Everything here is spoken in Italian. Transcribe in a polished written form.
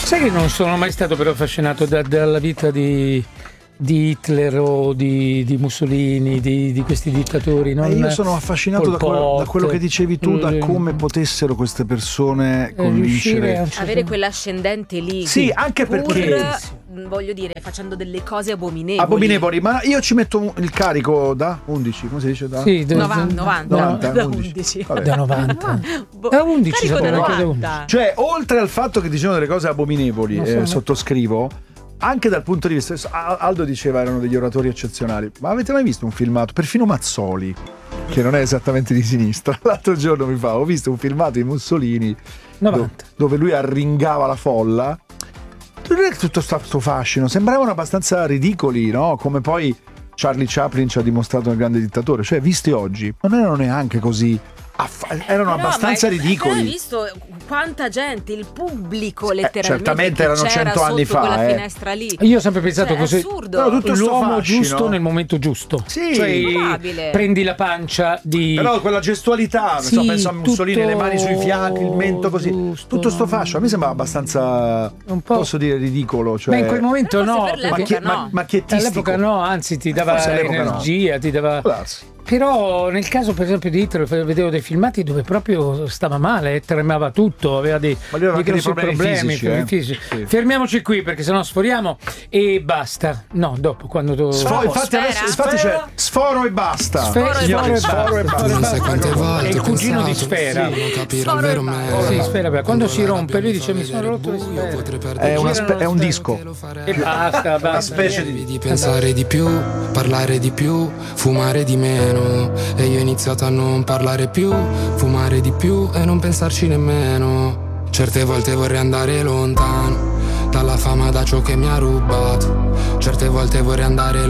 Sai che non sono mai stato però affascinato dalla vita di Hitler o di Mussolini, di questi dittatori. Io sono affascinato da quello che dicevi tu, da come potessero queste persone convincere, avere quell'ascendente lì. Sì, anche perché voglio dire, facendo delle cose abominevoli. Ma io ci metto il carico da 11, come si dice? Da? Sì, 90. Da 11. Da 90. Da 11. Da 90. Cioè, oltre al fatto che dicevano delle cose abominevoli, sottoscrivo, anche dal punto di vista, Aldo diceva erano degli oratori eccezionali, ma avete mai visto un filmato, perfino Mazzoli, che non è esattamente di sinistra, l'altro giorno ho visto un filmato di Mussolini dove lui arringava la folla. Non è tutto sto fascino, sembravano abbastanza ridicoli, no? Come poi Charlie Chaplin ci ha dimostrato nel grande dittatore, cioè visti oggi non erano neanche così erano abbastanza ridicoli. Hai visto quanta gente, il pubblico letteralmente certamente erano 100 anni fa quella finestra lì. Io ho sempre pensato così, assurdo. l'uomo fascino, giusto nel momento giusto, sì, cioè prendi la pancia di però quella gestualità, penso a Mussolini, le mani sui fianchi, il mento così, tutto sto fascio a me sembrava abbastanza, un po', posso dire, ridicolo, cioè, ma in quel momento macchiettistico. All'epoca no, anzi ti dava energia, ti dava. Però nel caso per esempio di Hitler vedevo dei filmati dove proprio stava male, tremava tutto, aveva dei grossi problemi fisici. Sì. Fermiamoci qui perché sennò sforiamo e basta. No, dopo quando infatti c'è Sforo e basta. Sforo e basta. Non sai quante volte è il cugino di Sfera. Non capire il vero me. Sì, Sfera. Quando si rompe lui dice mi sono rotto le sfere. È un disco. E basta. Una specie di pensare di più, parlare di più, fumare di meno. E io ho iniziato a non parlare più, fumare di più e non pensarci nemmeno. Certe volte vorrei andare lontano dalla fama, da ciò che mi ha rubato. Certe volte vorrei andare